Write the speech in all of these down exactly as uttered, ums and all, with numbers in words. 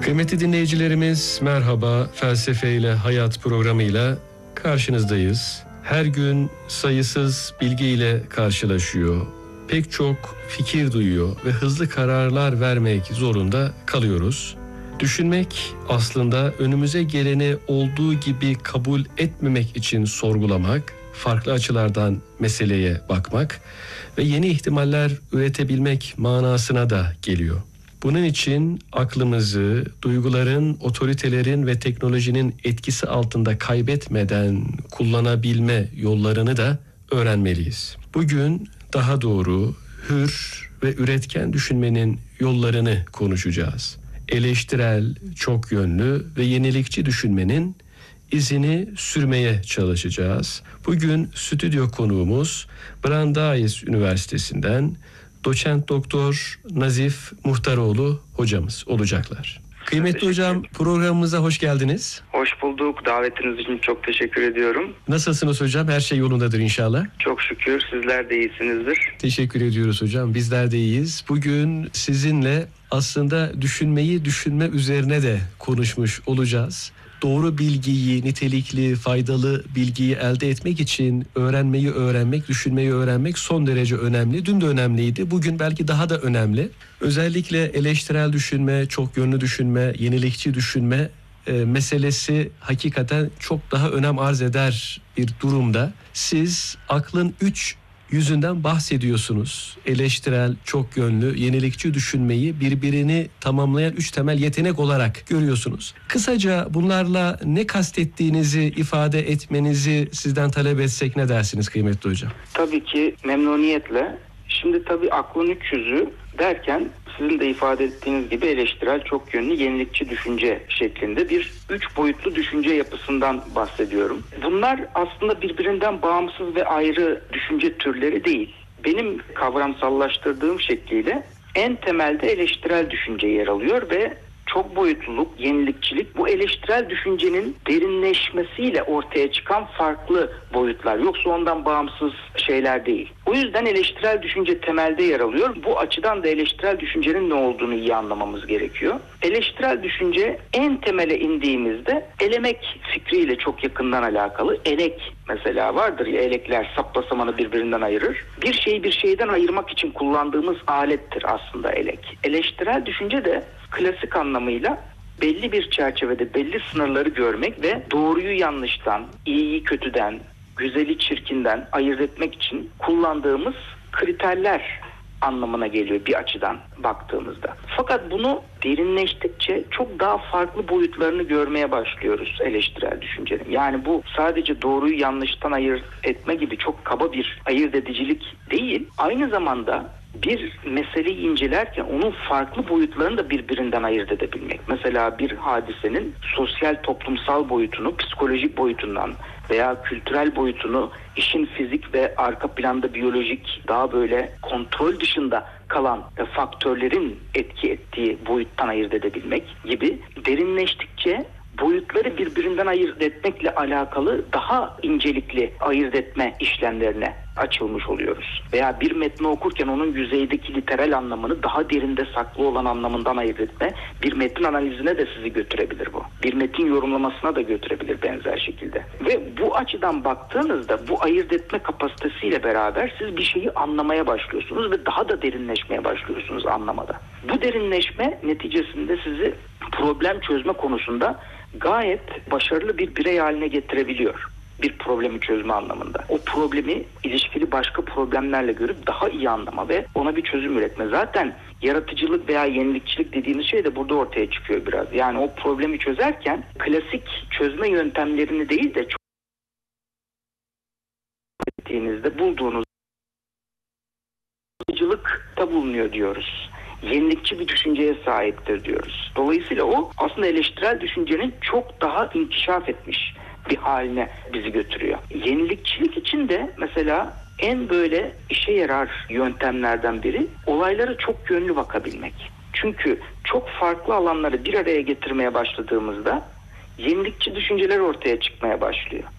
Kıymetli dinleyicilerimiz, merhaba. Felsefe ile Hayat programıyla karşınızdayız. Her gün sayısız bilgiyle karşılaşıyor, pek çok fikir duyuyor ve hızlı kararlar vermek zorunda kalıyoruz. Düşünmek aslında önümüze geleni olduğu gibi kabul etmemek için sorgulamak, farklı açılardan meseleye bakmak ve yeni ihtimaller üretebilmek manasına da geliyor. Bunun için aklımızı duyguların, otoritelerin ve teknolojinin etkisi altında kaybetmeden kullanabilme yollarını da öğrenmeliyiz. Bugün daha doğru, hür ve üretken düşünmenin yollarını konuşacağız. Eleştirel, çok yönlü ve yenilikçi düşünmenin izini sürmeye çalışacağız. Bugün stüdyo konuğumuz Brandeis Üniversitesi'nden Doçent Doktor Nazif Muhtaroğlu hocamız olacaklar. Kıymetli hocam, programımıza hoş geldiniz. Hoş bulduk. Davetiniz için çok teşekkür ediyorum. Nasılsınız hocam? Her şey yolundadır inşallah. Çok şükür. Sizler de iyisinizdir. Teşekkür ediyoruz hocam. Bizler de iyiyiz. Bugün sizinle aslında düşünmeyi düşünme üzerine de konuşmuş olacağız. Doğru bilgiyi, nitelikli, faydalı bilgiyi elde etmek için öğrenmeyi öğrenmek, düşünmeyi öğrenmek son derece önemli. Dün de önemliydi, bugün belki daha da önemli. Özellikle eleştirel düşünme, çok yönlü düşünme, yenilikçi düşünme e, meselesi hakikaten çok daha önem arz eder bir durumda. Siz aklın üç yüzünden bahsediyorsunuz. Eleştirel, çok yönlü, yenilikçi düşünmeyi birbirini tamamlayan üç temel yetenek olarak görüyorsunuz. Kısaca bunlarla ne kastettiğinizi ifade etmenizi sizden talep etsek ne dersiniz kıymetli hocam? Tabii ki memnuniyetle. Şimdi tabii aklın üç yüzü derken sizin de ifade ettiğiniz gibi eleştirel, çok yönlü, yenilikçi düşünce şeklinde bir üç boyutlu düşünce yapısından bahsediyorum. Bunlar aslında birbirinden bağımsız ve ayrı düşünce türleri değil. Benim kavramsallaştırdığım şekliyle en temelde eleştirel düşünce yer alıyor ve çok boyutluluk, yenilikçilik bu eleştirel düşüncenin derinleşmesiyle ortaya çıkan farklı boyutlar. Yoksa ondan bağımsız şeyler değil. O yüzden eleştirel düşünce temelde yer alıyor. Bu açıdan da eleştirel düşüncenin ne olduğunu iyi anlamamız gerekiyor. Eleştirel düşünce en temele indiğimizde elemek fikriyle çok yakından alakalı. Elek mesela vardır ya, elekler sapla samanı birbirinden ayırır. Bir şeyi bir şeyden ayırmak için kullandığımız alettir aslında elek. Eleştirel düşünce de klasik anlamıyla belli bir çerçevede belli sınırları görmek ve doğruyu yanlıştan, iyiyi kötüden, güzeli çirkinden ayırt etmek için kullandığımız kriterler anlamına geliyor bir açıdan baktığımızda. Fakat bunu derinleştikçe çok daha farklı boyutlarını görmeye başlıyoruz eleştirel düşüncenin. Yani bu sadece doğruyu yanlıştan ayırt etme gibi çok kaba bir ayırt edicilik değil. Aynı zamanda bir meseleyi incelerken onun farklı boyutlarını da birbirinden ayırt edebilmek. Mesela bir hadisenin sosyal toplumsal boyutunu psikolojik boyutundan veya kültürel boyutunu işin fizik ve arka planda biyolojik daha böyle kontrol dışında kalan faktörlerin etki ettiği boyuttan ayırt edebilmek gibi derinleştikçe boyutları birbirinden ayırt etmekle alakalı daha incelikli ayırt etme işlemlerine açılmış oluyoruz. Veya bir metni okurken onun yüzeydeki literal anlamını daha derinde saklı olan anlamından ayırt etme, bir metin analizine de sizi götürebilir bu. Bir metin yorumlamasına da götürebilir benzer şekilde. Ve bu açıdan baktığınızda bu ayırt etme kapasitesiyle beraber siz bir şeyi anlamaya başlıyorsunuz ve daha da derinleşmeye başlıyorsunuz anlamada. Bu derinleşme neticesinde sizi problem çözme konusunda gayet başarılı bir birey haline getirebiliyor. Bir problemi çözme anlamında. O problemi ilişkili başka problemlerle görüp daha iyi anlama ve ona bir çözüm üretme. Zaten yaratıcılık veya yenilikçilik dediğimiz şey de burada ortaya çıkıyor biraz. Yani o problemi çözerken klasik çözme yöntemlerini değil de çok ettiğinizde bulduğunuz yaratıcılıkta bulunuyor diyoruz. Yenilikçi bir düşünceye sahiptir diyoruz. Dolayısıyla o aslında eleştirel düşüncenin çok daha inkişaf etmiş bir haline bizi götürüyor. Yenilikçilik için de mesela en böyle işe yarar yöntemlerden biri olaylara çok yönlü bakabilmek. Çünkü çok farklı alanları bir araya getirmeye başladığımızda yenilikçi düşünceler ortaya çıkmaya başlıyor.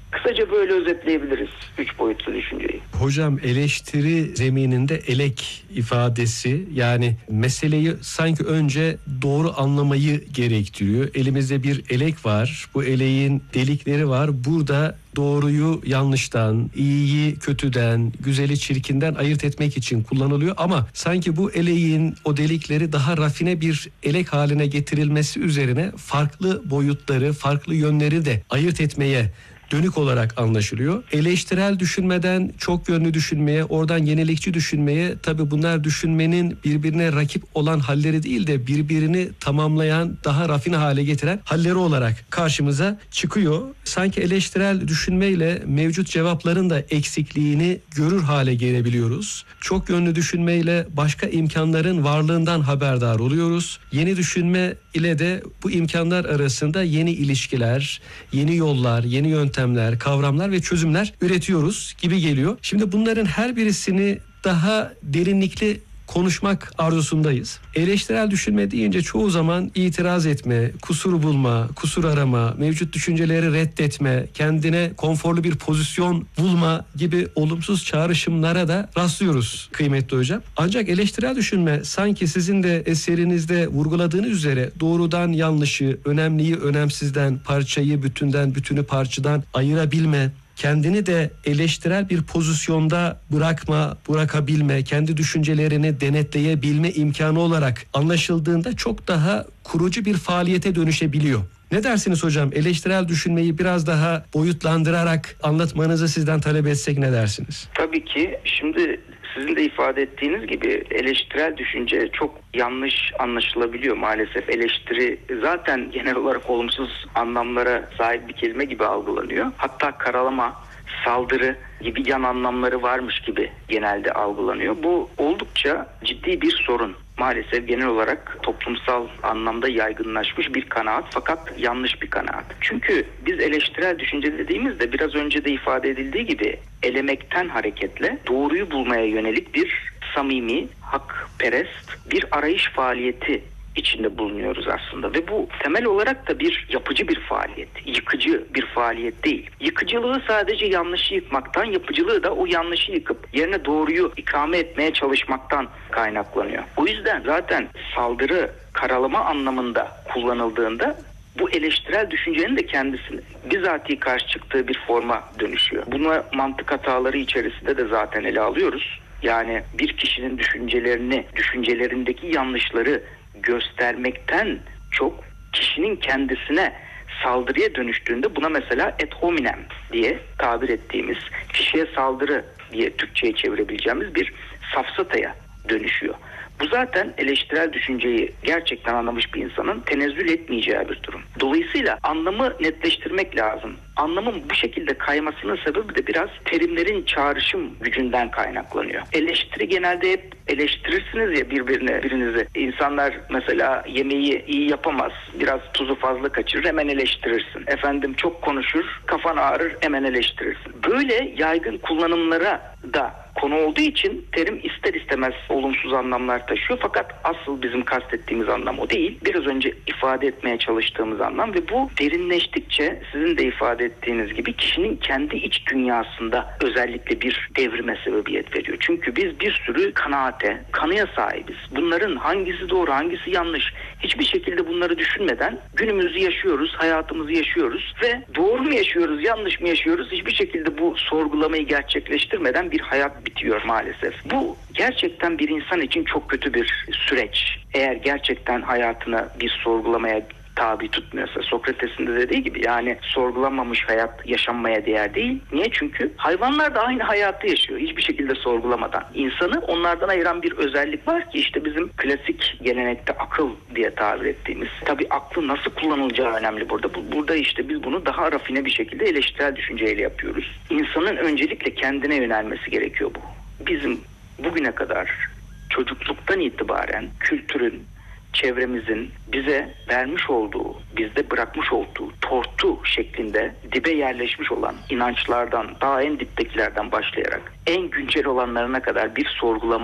Kısaca böyle özetleyebiliriz üç boyutlu düşünceyi. Hocam, eleştiri zemininde elek ifadesi, yani meseleyi sanki önce doğru anlamayı gerektiriyor. Elimizde bir elek var. Bu eleğin delikleri var. Burada doğruyu yanlıştan, iyiyi kötüden, güzeli çirkinden ayırt etmek için kullanılıyor. Ama sanki bu eleğin o delikleri daha rafine bir elek haline getirilmesi üzerine farklı boyutları, farklı yönleri de ayırt etmeye dönük olarak anlaşılıyor. Eleştirel düşünmeden çok yönlü düşünmeye, oradan yenilikçi düşünmeye, tabii bunlar düşünmenin birbirine rakip olan halleri değil de birbirini tamamlayan, daha rafine hale getiren halleri olarak karşımıza çıkıyor. Sanki eleştirel düşünmeyle mevcut cevapların da eksikliğini görür hale gelebiliyoruz. Çok yönlü düşünmeyle başka imkanların varlığından haberdar oluyoruz. Yeni düşünme ile de bu imkanlar arasında yeni ilişkiler, yeni yollar, yeni yöntemler, kavramlar ve çözümler üretiyoruz gibi geliyor. Şimdi bunların her birisini daha derinlikli konuşmak arzusundayız. Eleştirel düşünme deyince çoğu zaman itiraz etme, kusur bulma, kusur arama, mevcut düşünceleri reddetme, kendine konforlu bir pozisyon bulma gibi olumsuz çağrışımlara da rastlıyoruz kıymetli hocam. Ancak eleştirel düşünme sanki sizin de eserinizde vurguladığınız üzere doğrudan yanlışı, önemliyi önemsizden, parçayı bütünden, bütünü parçadan ayırabilme, kendini de eleştirel bir pozisyonda bırakma, bırakabilme, kendi düşüncelerini denetleyebilme imkanı olarak anlaşıldığında çok daha kurucu bir faaliyete dönüşebiliyor. Ne dersiniz hocam? Eleştirel düşünmeyi biraz daha boyutlandırarak anlatmanızı sizden talep etsek ne dersiniz? Tabii ki. Şimdi sizin de ifade ettiğiniz gibi eleştirel düşünce çok yanlış anlaşılabiliyor maalesef. Eleştiri zaten genel olarak olumsuz anlamlara sahip bir kelime gibi algılanıyor. Hatta karalama, saldırı gibi yan anlamları varmış gibi genelde algılanıyor. Bu oldukça ciddi bir sorun. Maalesef genel olarak toplumsal anlamda yaygınlaşmış bir kanaat, fakat yanlış bir kanaat. Çünkü biz eleştirel düşünce dediğimizde biraz önce de ifade edildiği gibi elemekten hareketle doğruyu bulmaya yönelik bir samimi, hakperest bir arayış faaliyeti içinde bulunuyoruz aslında ve bu temel olarak da bir yapıcı bir faaliyet, yıkıcı bir faaliyet değil. Yıkıcılığı sadece yanlışı yıkmaktan, yapıcılığı da o yanlışı yıkıp yerine doğruyu ikame etmeye çalışmaktan kaynaklanıyor. O yüzden zaten saldırı, karalama anlamında kullanıldığında bu eleştirel düşüncenin de kendisini bizatihi karşı çıktığı bir forma dönüşüyor. Buna mantık hataları içerisinde de zaten ele alıyoruz. Yani bir kişinin düşüncelerini, düşüncelerindeki yanlışları göstermekten çok kişinin kendisine saldırıya dönüştüğünde buna mesela ad hominem diye tabir ettiğimiz, kişiye saldırı diye Türkçe'ye çevirebileceğimiz bir safsataya dönüşüyor. Bu zaten eleştirel düşünceyi gerçekten anlamış bir insanın tenezzül etmeyeceği bir durum. Dolayısıyla anlamı netleştirmek lazım. Anlamın bu şekilde kaymasının sebebi de biraz terimlerin çağrışım gücünden kaynaklanıyor. Eleştiri genelde hep eleştirirsiniz ya birbirine, birinizi. İnsanlar mesela yemeği iyi yapamaz, biraz tuzu fazla kaçırır, hemen eleştirirsin. Efendim çok konuşur, kafan ağrır, hemen eleştirirsin. Böyle yaygın kullanımlara da konu olduğu için terim ister istemez olumsuz anlamlar taşıyor. Fakat asıl bizim kastettiğimiz anlam o değil. Biraz önce ifade etmeye çalıştığımız anlam ve bu derinleştikçe sizin de ifade ettiğiniz gibi kişinin kendi iç dünyasında özellikle bir devrime sebebiyet veriyor. Çünkü biz bir sürü kanaate, kanıya sahibiz. Bunların hangisi doğru, hangisi yanlış, hiçbir şekilde bunları düşünmeden günümüzü yaşıyoruz, hayatımızı yaşıyoruz ve doğru mu yaşıyoruz, yanlış mı yaşıyoruz, hiçbir şekilde bu sorgulamayı gerçekleştirmeden bir hayat bitiyor maalesef. Bu gerçekten bir insan için çok kötü bir süreç. Eğer gerçekten hayatını bir sorgulamaya tabi tutmuyorsa, Sokrates'in de dediği gibi, yani sorgulanmamış hayat yaşanmaya değer değil. Niye? Çünkü hayvanlar da aynı hayatı yaşıyor hiçbir şekilde sorgulamadan. İnsanı onlardan ayıran bir özellik var ki işte bizim klasik gelenekte akıl diye tabir ettiğimiz. Tabii aklı nasıl kullanılacağı önemli burada. Burada işte biz bunu daha rafine bir şekilde eleştirel düşünceyle yapıyoruz. İnsanın öncelikle kendine yönelmesi gerekiyor bu. Bizim bugüne kadar çocukluktan itibaren kültürün, çevremizin bize vermiş olduğu, bizde bırakmış olduğu tortu şeklinde dibe yerleşmiş olan inançlardan, daha en diptekilerden başlayarak en güncel olanlarına kadar bir sorgulama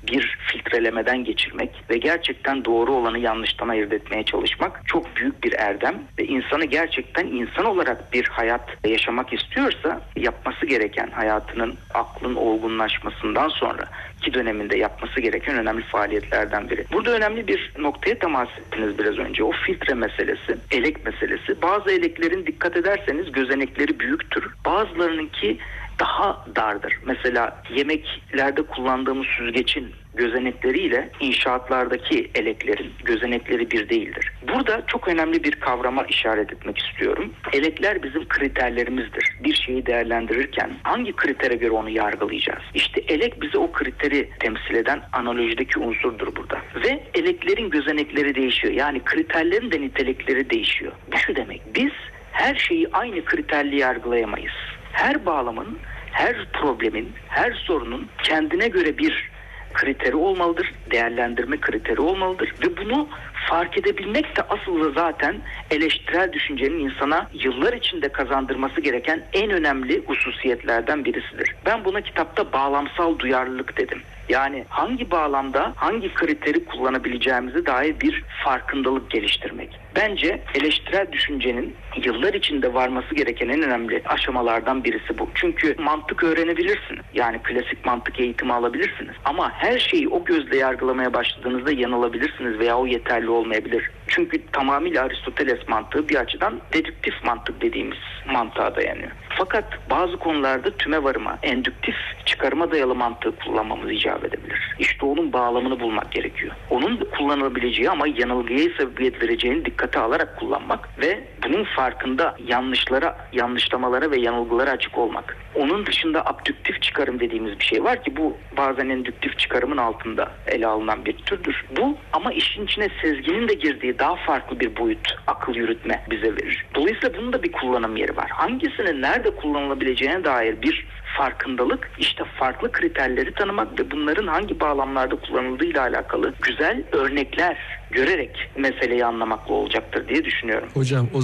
bir filtrelemeden geçirmek ve gerçekten doğru olanı yanlıştan ayırt etmeye çalışmak çok büyük bir erdem ve insanı gerçekten insan olarak bir hayat yaşamak istiyorsa yapması gereken, hayatının aklın olgunlaşmasından sonra ki döneminde yapması gereken önemli faaliyetlerden biri. Burada önemli bir noktaya temas ettiniz biraz önce. O filtre meselesi, elek meselesi. Bazı eleklerin dikkat ederseniz gözenekleri büyüktür. Bazılarınınki daha dardır. Mesela yemeklerde kullandığımız süzgecin gözenekleriyle inşaatlardaki eleklerin gözenekleri bir değildir. Burada çok önemli bir kavrama işaret etmek istiyorum. Elekler bizim kriterlerimizdir. Bir şeyi değerlendirirken hangi kritere göre onu yargılayacağız? İşte elek bize o kriteri temsil eden analojideki unsurdur burada. Ve eleklerin gözenekleri değişiyor. Yani kriterlerin de nitelikleri değişiyor. Bu şu demek. Biz her şeyi aynı kriterle yargılayamayız. Her bağlamın, her problemin, her sorunun kendine göre bir kriteri olmalıdır, değerlendirme kriteri olmalıdır ve bunu fark edebilmek de asıl zaten eleştirel düşüncenin insana yıllar içinde kazandırması gereken en önemli hususiyetlerden birisidir. Ben buna kitapta bağlamsal duyarlılık dedim. Yani hangi bağlamda hangi kriteri kullanabileceğimize dair bir farkındalık geliştirmek. Bence eleştirel düşüncenin yıllar içinde varması gereken en önemli aşamalardan birisi bu. Çünkü mantık öğrenebilirsiniz. Yani klasik mantık eğitimi alabilirsiniz. Ama her şeyi o gözle yargılamaya başladığınızda yanılabilirsiniz veya o yeterli olmayabilir. Çünkü tamamıyla Aristoteles mantığı bir açıdan dedüktif mantık dediğimiz mantığa dayanıyor. Fakat bazı konularda tüme varıma, endüktif çıkarıma dayalı mantığı kullanmamız icap edebilir. İşte onun bağlamını bulmak gerekiyor. Onun da kullanılabileceği ama yanılgıya sebebiyet vereceğini dikkate alarak kullanmak ve bunun farkında yanlışlara, yanlışlamalara ve yanılgılara açık olmak. Onun dışında abdüktif çıkarım dediğimiz bir şey var ki bu bazen endüktif çıkarımın altında ele alınan bir türdür. Bu ama işin içine sezginin de girdiği daha farklı bir boyut, akıl yürütme bize verir. Dolayısıyla bunun da bir kullanım yeri var. Hangisinin nerede kullanılabileceğine dair bir farkındalık, işte farklı kriterleri tanımak ve bunların hangi bağlamlarda kullanıldığıyla alakalı güzel örnekler görerek meseleyi anlamakla olacaktır diye düşünüyorum. Hocam o